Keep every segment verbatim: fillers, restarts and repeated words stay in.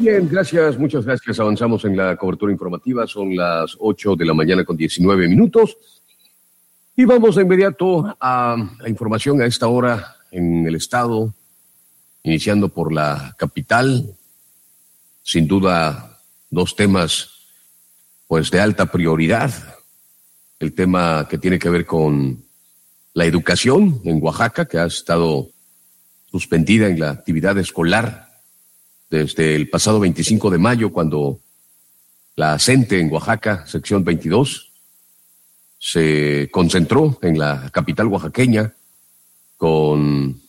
bien, gracias, muchas gracias. Avanzamos en la cobertura informativa. Son las ocho de la mañana con diecinueve minutos. Y vamos de inmediato a la información a esta hora en el estado, iniciando por la capital. Sin duda, dos temas pues de alta prioridad. El tema que tiene que ver con la educación en Oaxaca, que ha estado suspendida en la actividad escolar desde el pasado veinticinco de mayo, cuando la CENTE en Oaxaca, sección veintidós, se concentró en la capital oaxaqueña con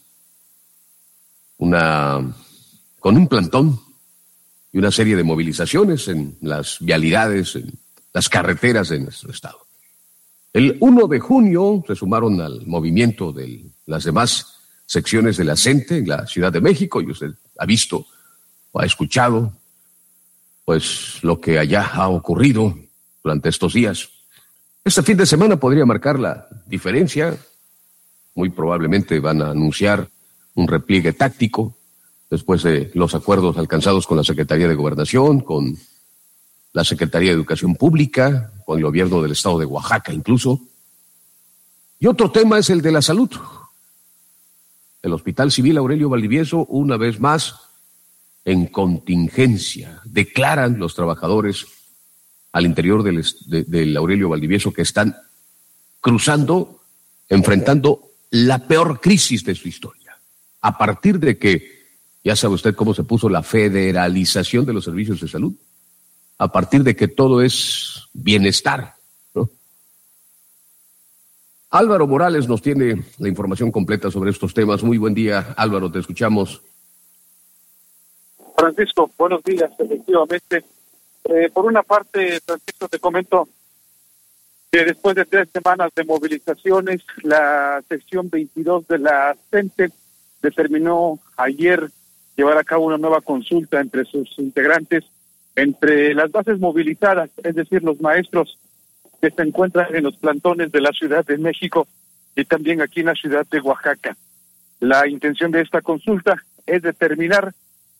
una con un plantón y una serie de movilizaciones en las vialidades, en las carreteras de nuestro estado. El primero de junio se sumaron al movimiento de las demás secciones de la CENTE en la Ciudad de México, y usted ha visto o ha escuchado pues lo que allá ha ocurrido durante estos días. Este fin de semana podría marcar la diferencia. Muy probablemente van a anunciar un repliegue táctico después de los acuerdos alcanzados con la Secretaría de Gobernación, con la Secretaría de Educación Pública, con el gobierno del estado de Oaxaca incluso. Y otro tema es el de la salud. El Hospital Civil Aurelio Valdivieso, una vez más, en contingencia. Declaran los trabajadores al interior del, de, del Aurelio Valdivieso que están cruzando, enfrentando la peor crisis de su historia. A partir de que, ya sabe usted cómo se puso la federalización de los servicios de salud, a partir de que todo es bienestar, ¿no? Álvaro Morales nos tiene la información completa sobre estos temas. Muy buen día, Álvaro, te escuchamos. Francisco, buenos días, efectivamente. Eh, por una parte, Francisco, te comento que después de tres semanas de movilizaciones, la sección veintidós de la CENTE determinó ayer llevar a cabo una nueva consulta entre sus integrantes, entre las bases movilizadas, es decir, los maestros que se encuentran en los plantones de la Ciudad de México y también aquí en la ciudad de Oaxaca. La intención de esta consulta es determinar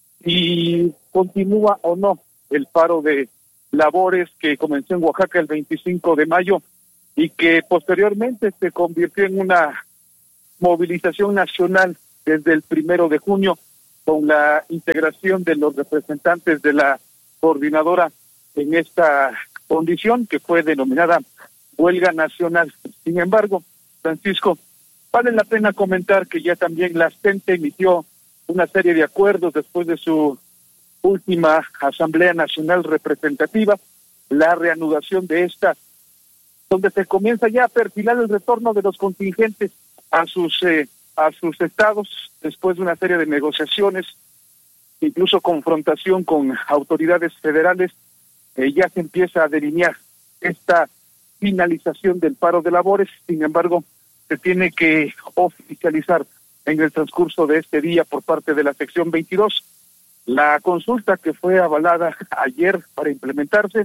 si continúa o no el paro de labores que comenzó en Oaxaca el veinticinco de mayo y que posteriormente se convirtió en una movilización nacional desde el primero de junio con la integración de los representantes de la coordinadora en esta condición que fue denominada huelga nacional. Sin embargo, Francisco, vale la pena comentar que ya también la CENTE emitió una serie de acuerdos después de su última Asamblea Nacional Representativa, la reanudación de esta, donde se comienza ya a perfilar el retorno de los contingentes a sus eh, a sus estados después de una serie de negociaciones, incluso confrontación con autoridades federales. Eh, ya se empieza a delinear esta finalización del paro de labores. Sin embargo, se tiene que oficializar en el transcurso de este día por parte de la sección veintidós. La consulta que fue avalada ayer para implementarse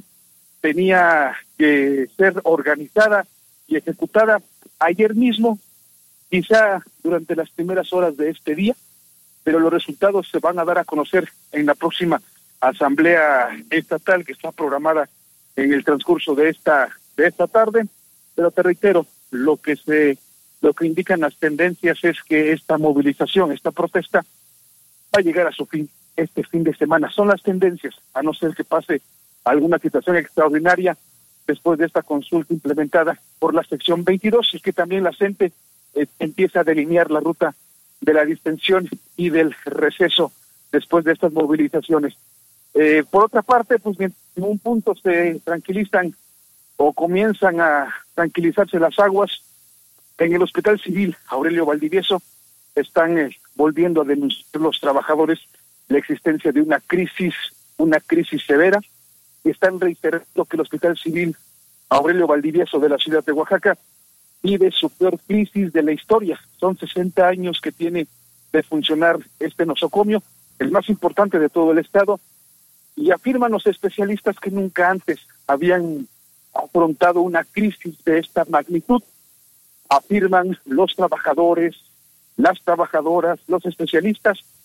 tenía que ser organizada y ejecutada ayer mismo, quizá durante las primeras horas de este día, pero los resultados se van a dar a conocer en la próxima asamblea estatal que está programada en el transcurso de esta de esta tarde. Pero te reitero, lo que se lo que indican las tendencias es que esta movilización, esta protesta, va a llegar a su fin este fin de semana. Son las tendencias, a no ser que pase alguna situación extraordinaria después de esta consulta implementada por la sección veintidós, y que también la CENTE eh, empieza a delinear la ruta de la distensión y del receso después de estas movilizaciones. Eh, por otra parte, pues bien, en un punto se tranquilizan o comienzan a tranquilizarse las aguas. En el Hospital Civil Aurelio Valdivieso están eh, volviendo a denunciar los trabajadores la existencia de una crisis, una crisis severa, y están reiterando que el Hospital Civil Aurelio Valdivieso de la ciudad de Oaxaca vive su peor crisis de la historia. Son sesenta años que tiene de funcionar este nosocomio, el más importante de todo el estado, y afirman los especialistas que nunca antes habían afrontado una crisis de esta magnitud. Afirman los trabajadores, las trabajadoras, los especialistas,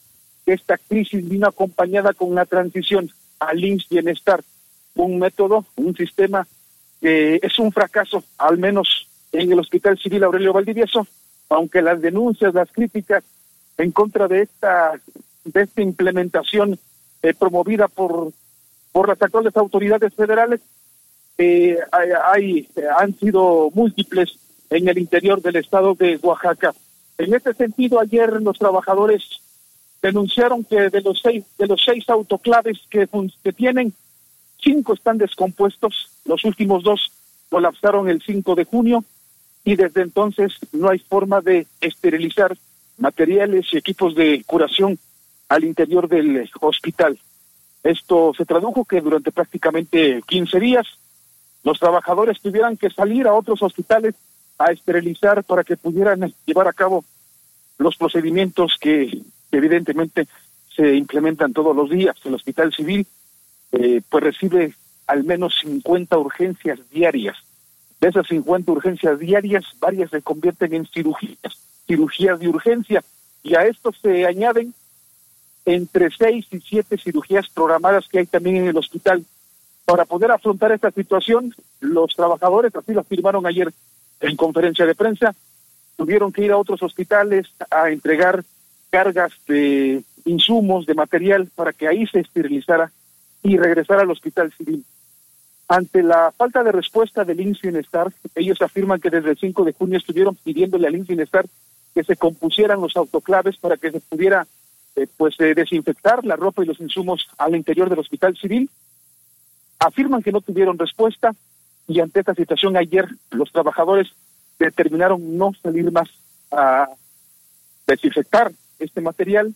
esta crisis vino acompañada con la transición al I M S S Bienestar, un método, un sistema que es un fracaso, al menos en el Hospital Civil Aurelio Valdivieso, aunque las denuncias, las críticas en contra de esta de esta implementación eh, promovida por por las actuales autoridades federales eh, hay, hay han sido múltiples en el interior del estado de Oaxaca. En este sentido, ayer los trabajadores denunciaron que de los seis de los seis autoclaves que, que tienen, cinco están descompuestos, los últimos dos colapsaron el cinco de junio y desde entonces no hay forma de esterilizar materiales y equipos de curación al interior del hospital. Esto se tradujo que durante prácticamente quince días los trabajadores tuvieran que salir a otros hospitales a esterilizar para que pudieran llevar a cabo los procedimientos que evidentemente se implementan todos los días. El Hospital Civil eh, pues recibe al menos cincuenta urgencias diarias. De esas cincuenta urgencias diarias, varias se convierten en cirugías, cirugías de urgencia, y a esto se añaden entre seis y siete cirugías programadas que hay también en el hospital. Para poder afrontar esta situación, los trabajadores, así lo afirmaron ayer en conferencia de prensa, tuvieron que ir a otros hospitales a entregar cargas de insumos, de material, para que ahí se esterilizara y regresara al Hospital Civil. Ante la falta de respuesta del I M S S Bienestar, ellos afirman que desde el cinco de junio estuvieron pidiéndole al I M S S Bienestar que se compusieran los autoclaves para que se pudiera eh, pues eh, desinfectar la ropa y los insumos al interior del Hospital Civil. Afirman que no tuvieron respuesta y ante esta situación ayer los trabajadores determinaron no salir más a desinfectar este material,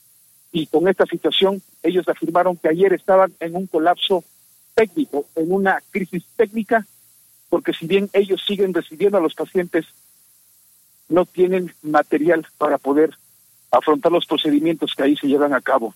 y con esta situación ellos afirmaron que ayer estaban en un colapso técnico, en una crisis técnica, porque si bien ellos siguen recibiendo a los pacientes, no tienen material para poder afrontar los procedimientos que ahí se llevan a cabo.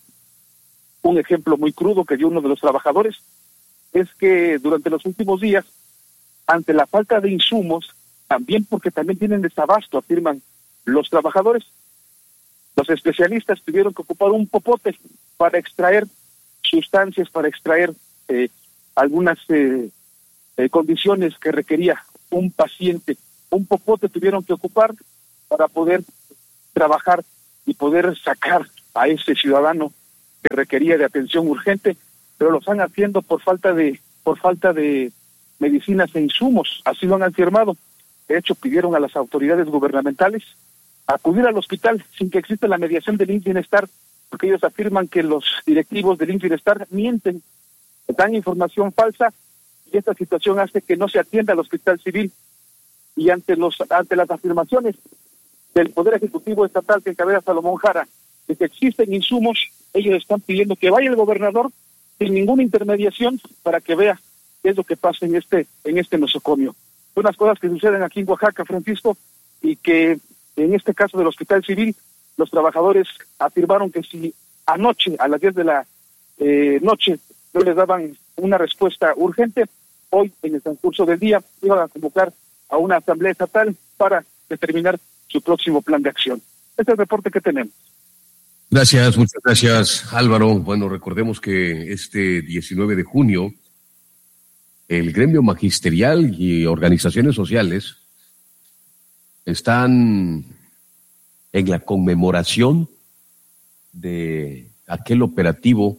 Un ejemplo muy crudo que dio uno de los trabajadores es que durante los últimos días, ante la falta de insumos, también porque también tienen desabasto, afirman los trabajadores, los especialistas tuvieron que ocupar un popote para extraer sustancias, para extraer eh, algunas eh, eh, condiciones que requería un paciente. Un popote tuvieron que ocupar para poder trabajar y poder sacar a ese ciudadano que requería de atención urgente, pero lo están haciendo por falta de por falta de medicinas e insumos, así lo han afirmado. De hecho, pidieron a las autoridades gubernamentales acudir al hospital sin que exista la mediación del I M S S Bienestar, porque ellos afirman que los directivos del I M S S Bienestar mienten, dan información falsa, y esta situación hace que no se atienda al Hospital Civil. Y ante los ante las afirmaciones del Poder Ejecutivo Estatal que encabeza Salomón Jara, de que existen insumos, ellos están pidiendo que vaya el gobernador sin ninguna intermediación para que vea qué es lo que pasa en este en este nosocomio. Son las cosas que suceden aquí en Oaxaca, Francisco, y que en este caso del Hospital Civil, los trabajadores afirmaron que si anoche, a las diez de la eh, noche, no les daban una respuesta urgente, hoy, en el transcurso del día, iban a convocar a una asamblea estatal para determinar su próximo plan de acción. Este es el reporte que tenemos. Gracias, muchas gracias, Álvaro. Bueno, recordemos que este diecinueve de junio, el gremio magisterial y organizaciones sociales están en la conmemoración de aquel operativo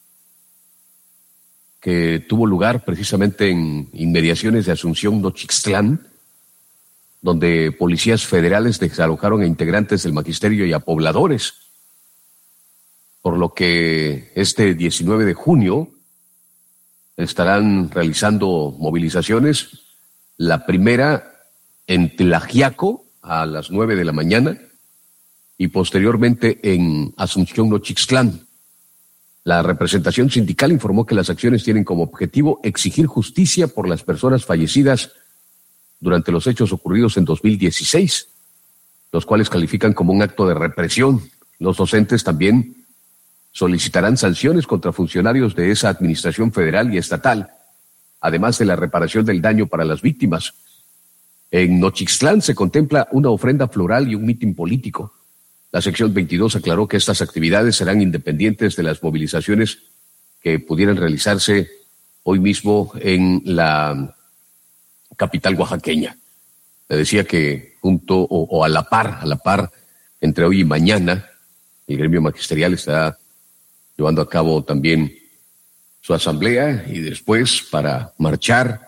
que tuvo lugar precisamente en inmediaciones de Asunción Nochixtlán, donde policías federales desalojaron a integrantes del magisterio y a pobladores, por lo que este diecinueve de junio estarán realizando movilizaciones. La primera en Tlaxiaco a las nueve de la mañana y posteriormente en Asunción Nochixtlán. La representación sindical informó que las acciones tienen como objetivo exigir justicia por las personas fallecidas durante los hechos ocurridos en dos mil dieciséis, los cuales califican como un acto de represión. Los docentes también solicitarán sanciones contra funcionarios de esa administración federal y estatal, además de la reparación del daño para las víctimas. En Nochixtlán se contempla una ofrenda floral y un mitin político. La sección veintidós aclaró que estas actividades serán independientes de las movilizaciones que pudieran realizarse hoy mismo en la capital oaxaqueña. Le decía que junto o, o a la par, a la par, entre hoy y mañana, el gremio magisterial está llevando a cabo también su asamblea y después para marchar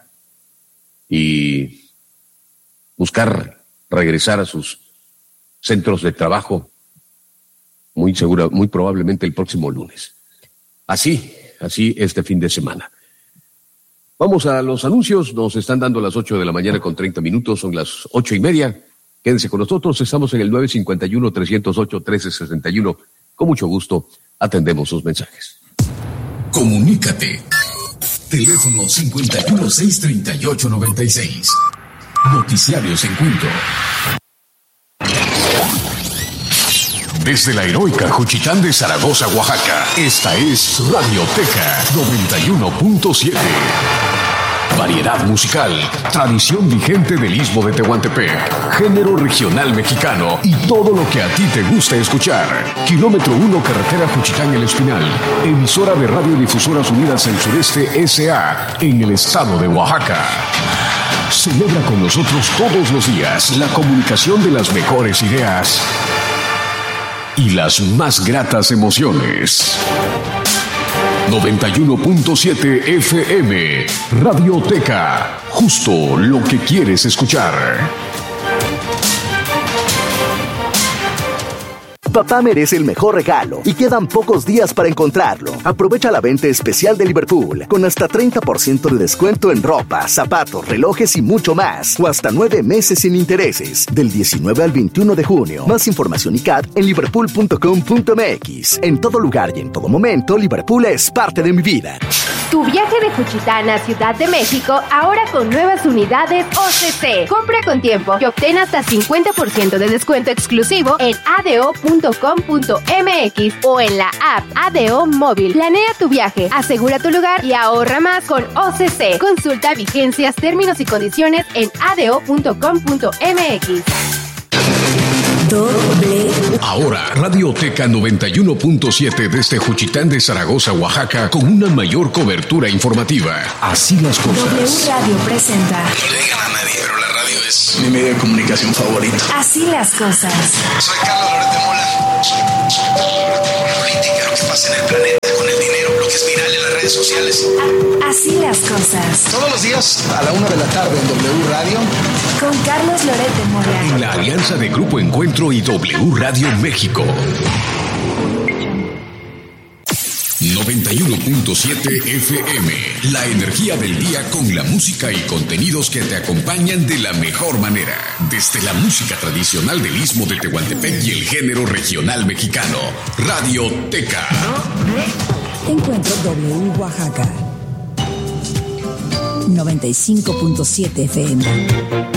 y buscar regresar a sus centros de trabajo, muy segura, muy probablemente el próximo lunes. Así, así este fin de semana. Vamos a los anuncios, nos están dando las ocho de la mañana con treinta minutos, son las ocho y media. Quédense con nosotros, estamos en el nueve cinco uno, tres cero ocho, uno tres seis uno. Con mucho gusto atendemos sus mensajes. Comunícate. Teléfono cinco uno seis, tres ocho nueve seis. Noticiarios Encuentro. Desde la heroica Juchitán de Zaragoza, Oaxaca, esta es Radioteca noventa y uno punto siete. Variedad musical, tradición vigente del Istmo de Tehuantepec, género regional mexicano y todo lo que a ti te gusta escuchar. Kilómetro uno, carretera Juchitán El Espinal, emisora de Radiodifusoras Unidas del Sureste S A en el estado de Oaxaca. Celebra con nosotros todos los días la comunicación de las mejores ideas y las más gratas emociones. noventa y uno punto siete F M, Radioteca, justo lo que quieres escuchar. Papá merece el mejor regalo y quedan pocos días para encontrarlo. Aprovecha la venta especial de Liverpool con hasta treinta por ciento de descuento en ropa, zapatos, relojes y mucho más. O hasta nueve meses sin intereses. Del diecinueve al veintiuno de junio. Más información y C A D en liverpool punto com punto m x. En todo lugar y en todo momento, Liverpool es parte de mi vida. Tu viaje de Juchitán a Ciudad de México ahora con nuevas unidades O C C. Compra con tiempo y obtén hasta cincuenta por ciento de descuento exclusivo en a d o punto com punto m x o en la app A D O Móvil. Planea tu viaje, asegura tu lugar y ahorra más con O C C. Consulta vigencias, términos y condiciones en a d o punto com punto m x. Doble. Ahora, Radioteca noventa y uno punto siete desde Juchitán de Zaragoza, Oaxaca, con una mayor cobertura informativa. Así las cosas. W Radio presenta. No le digan a nadie, pero la radio es mi medio de comunicación favorito. Así las cosas. Soy Carlos Loret de Mola. Política, lo que pasa en el planeta, con el dinero, lo que es viral en las redes sociales. A- así las cosas. Todos los días a la una de la tarde en W Radio. Con Carlos Loret de Mola. En la alianza de Grupo Encuentro y W Radio México. noventa y uno punto siete F M. La energía del día con la música y contenidos que te acompañan de la mejor manera. Desde la música tradicional del Istmo de Tehuantepec y el género regional mexicano. Radioteca. Encuentro W Oaxaca. noventa y cinco punto siete F M.